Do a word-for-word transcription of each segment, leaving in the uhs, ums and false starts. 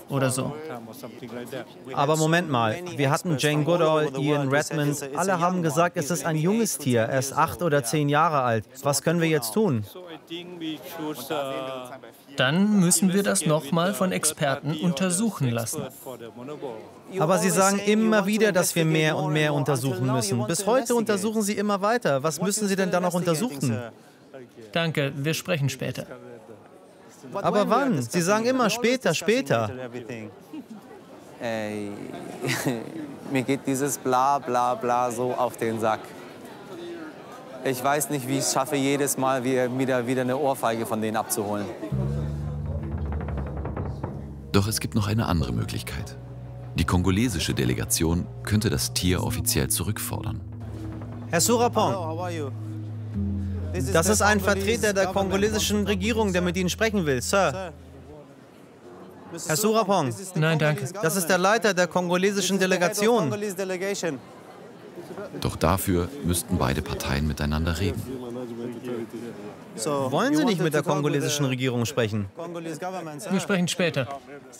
oder so. Aber Moment mal, wir hatten Jane Goodall, Ian Redmond, alle haben gesagt, es ist ein junges Tier, er ist acht oder zehn Jahre alt. Was können wir jetzt tun? Dann müssen wir das nochmal von Experten untersuchen lassen. Aber Sie sagen immer wieder, dass wir mehr und mehr untersuchen müssen. Bis heute untersuchen Sie immer weiter. Was müssen Sie denn da noch untersuchen? Danke, wir sprechen später. Aber wann? Sie sagen immer später, später. Ey, mir geht dieses Bla Bla Bla so auf den Sack. Ich weiß nicht, wie ich es schaffe, jedes Mal wieder, wieder eine Ohrfeige von denen abzuholen. Doch es gibt noch eine andere Möglichkeit. Die kongolesische Delegation könnte das Tier offiziell zurückfordern. Herr Surapong, das ist ein Vertreter der kongolesischen Regierung, der mit Ihnen sprechen will, Sir. Herr Surapong. Nein, danke. Das ist der Leiter der kongolesischen Delegation. Doch dafür müssten beide Parteien miteinander reden. Wollen Sie nicht mit der kongolesischen Regierung sprechen? Wir sprechen später.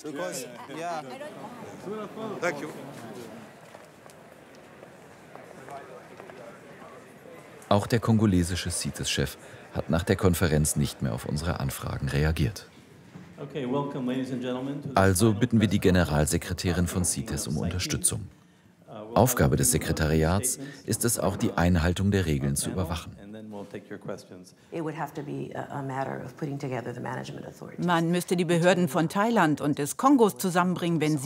Auch der kongolesische CITES-Chef hat nach der Konferenz nicht mehr auf unsere Anfragen reagiert. Also bitten wir die Generalsekretärin von CITES um Unterstützung. Aufgabe des Sekretariats ist es auch, die Einhaltung der Regeln zu überwachen. Man müsste die Behörden von Thailand und des Kongos zusammenbringen, wenn